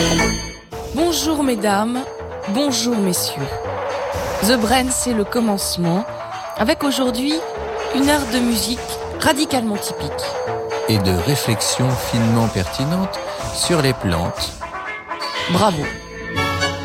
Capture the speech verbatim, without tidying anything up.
Bonjour mesdames, bonjour messieurs. The Brain, c'est le commencement, avec aujourd'hui une heure de musique radicalement typique. Et de réflexions finement pertinentes sur les plantes. Bravo.